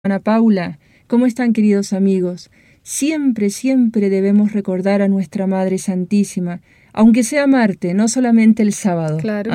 Ana Paula. ¿Cómo están, queridos amigos? Siempre, siempre debemos recordar a nuestra Madre Santísima, aunque sea Marte, no solamente el sábado. Claro.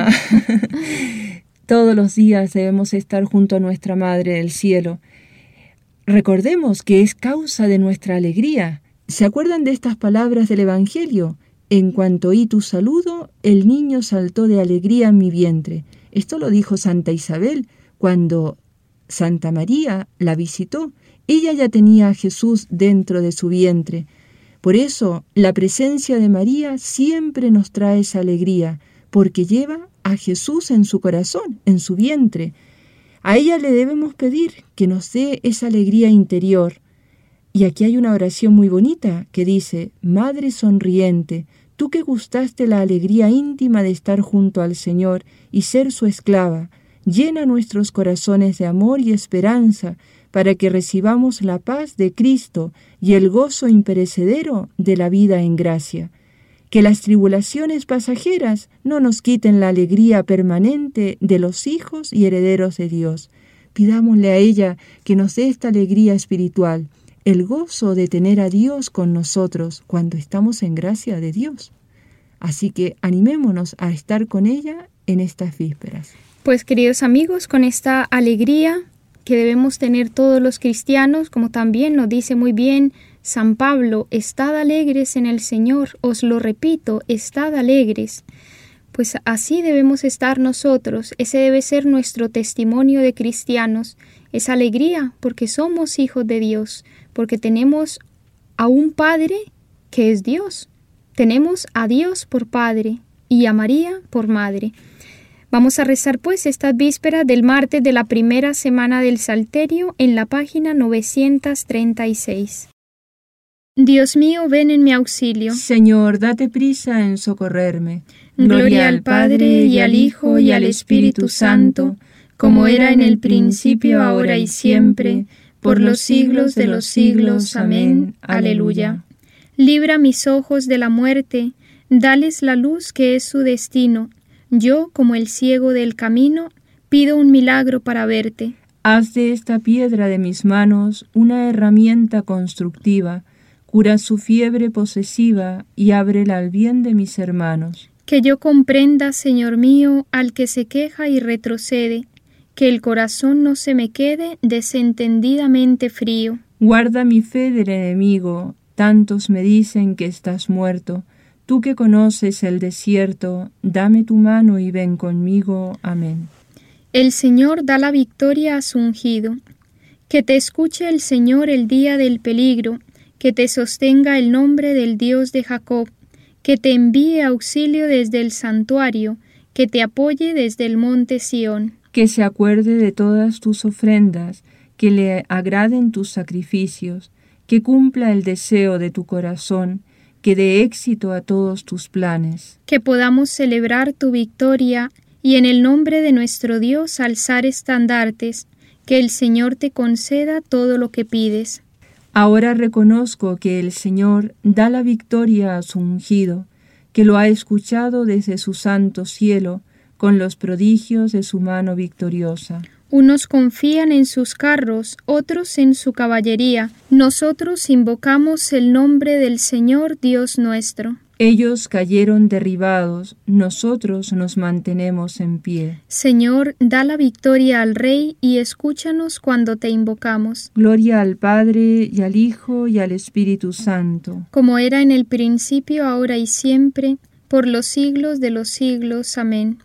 Todos los días debemos estar junto a nuestra Madre del Cielo. Recordemos que es causa de nuestra alegría. ¿Se acuerdan de estas palabras del Evangelio? En cuanto oí tu saludo, el niño saltó de alegría en mi vientre. Esto lo dijo Santa Isabel cuando Santa María la visitó. Ella ya tenía a Jesús dentro de su vientre. Por eso, la presencia de María siempre nos trae esa alegría, porque lleva a Jesús en su corazón, en su vientre. A ella le debemos pedir que nos dé esa alegría interior. Y aquí hay una oración muy bonita que dice: Madre sonriente, tú que gustaste la alegría íntima de estar junto al Señor y ser su esclava, llena nuestros corazones de amor y esperanza para que recibamos la paz de Cristo y el gozo imperecedero de la vida en gracia. Que las tribulaciones pasajeras no nos quiten la alegría permanente de los hijos y herederos de Dios. Pidámosle a ella que nos dé esta alegría espiritual, el gozo de tener a Dios con nosotros cuando estamos en gracia de Dios. Así que animémonos a estar con ella en estas vísperas. Pues, queridos amigos, con esta alegría que debemos tener todos los cristianos, como también nos dice muy bien San Pablo, estad alegres en el Señor, os lo repito, estad alegres. Pues así debemos estar nosotros, ese debe ser nuestro testimonio de cristianos, esa alegría porque somos hijos de Dios, porque tenemos a un Padre que es Dios, tenemos a Dios por Padre y a María por Madre. Vamos a rezar pues estas vísperas del martes de la primera semana del Salterio en la página 936. Dios mío, ven en mi auxilio. Señor, date prisa en socorrerme. Gloria al Padre, y al Hijo, y al Espíritu Santo, como era en el principio, ahora y siempre, por los siglos de los siglos. Amén. Aleluya. Libra mis ojos de la muerte, dales la luz que es su destino. Yo, como el ciego del camino, pido un milagro para verte. Haz de esta piedra de mis manos una herramienta constructiva, cura su fiebre posesiva y ábrela al bien de mis hermanos. Que yo comprenda, Señor mío, al que se queja y retrocede, que el corazón no se me quede desentendidamente frío. Guarda mi fe del enemigo, tantos me dicen que estás muerto. Tú que conoces el desierto, dame tu mano y ven conmigo. Amén. El Señor da la victoria a su ungido. Que te escuche el Señor el día del peligro, que te sostenga el nombre del Dios de Jacob, que te envíe auxilio desde el santuario, que te apoye desde el monte Sión. Que se acuerde de todas tus ofrendas, que le agraden tus sacrificios, que cumpla el deseo de tu corazón, que dé éxito a todos tus planes. Que podamos celebrar tu victoria y en el nombre de nuestro Dios alzar estandartes, que el Señor te conceda todo lo que pides. Ahora reconozco que el Señor da la victoria a su ungido, que lo ha escuchado desde su santo cielo, con los prodigios de su mano victoriosa. Unos confían en sus carros, otros en su caballería. Nosotros invocamos el nombre del Señor Dios nuestro. Ellos cayeron derribados, nosotros nos mantenemos en pie. Señor, da la victoria al Rey y escúchanos cuando te invocamos. Gloria al Padre, y al Hijo, y al Espíritu Santo. Como era en el principio, ahora y siempre, por los siglos de los siglos. Amén.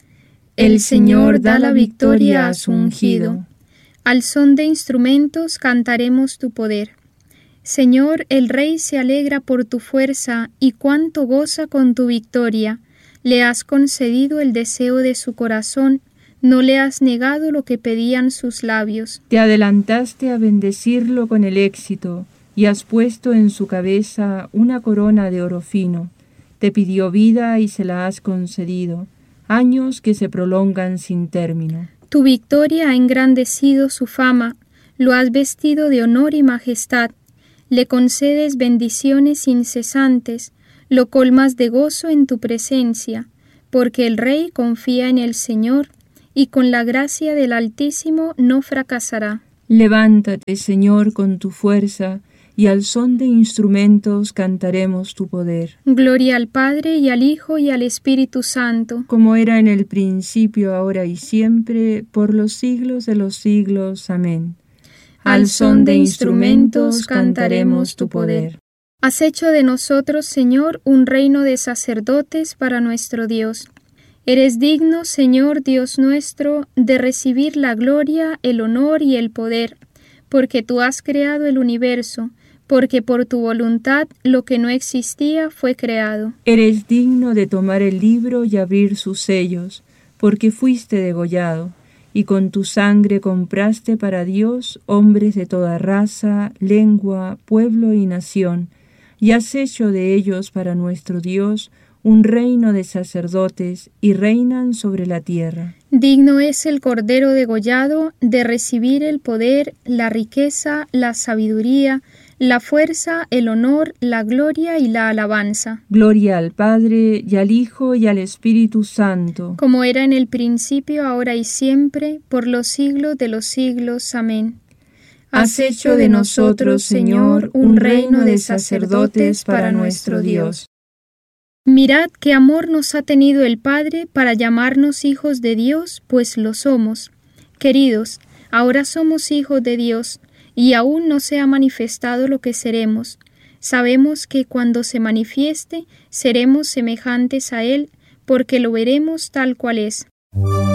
El Señor da la victoria a su ungido. Al son de instrumentos cantaremos tu poder. Señor, el Rey se alegra por tu fuerza y cuánto goza con tu victoria. Le has concedido el deseo de su corazón, no le has negado lo que pedían sus labios. Te adelantaste a bendecirlo con el éxito y has puesto en su cabeza una corona de oro fino. Te pidió vida y se la has concedido. Años que se prolongan sin término. Tu victoria ha engrandecido su fama, lo has vestido de honor y majestad, le concedes bendiciones incesantes, lo colmas de gozo en tu presencia, porque el Rey confía en el Señor y con la gracia del Altísimo no fracasará. Levántate, Señor, con tu fuerza, y al son de instrumentos cantaremos tu poder. Gloria al Padre, y al Hijo, y al Espíritu Santo. Como era en el principio, ahora y siempre, por los siglos de los siglos. Amén. Al son de instrumentos cantaremos tu poder. Has hecho de nosotros, Señor, un reino de sacerdotes para nuestro Dios. Eres digno, Señor Dios nuestro, de recibir la gloria, el honor y el poder, porque tú has creado el universo, porque por tu voluntad lo que no existía fue creado. Eres digno de tomar el libro y abrir sus sellos, porque fuiste degollado, y con tu sangre compraste para Dios hombres de toda raza, lengua, pueblo y nación, y has hecho de ellos para nuestro Dios un reino de sacerdotes, y reinan sobre la tierra. Digno es el Cordero degollado de recibir el poder, la riqueza, la sabiduría, la fuerza, el honor, la gloria y la alabanza. Gloria al Padre, y al Hijo, y al Espíritu Santo. Como era en el principio, ahora y siempre, por los siglos de los siglos. Amén. Has hecho de nosotros, Señor, un reino de sacerdotes para nuestro Dios. Mirad qué amor nos ha tenido el Padre para llamarnos hijos de Dios, pues lo somos. Queridos, ahora somos hijos de Dios, y aún no se ha manifestado lo que seremos. Sabemos que cuando se manifieste, seremos semejantes a Él, porque lo veremos tal cual es.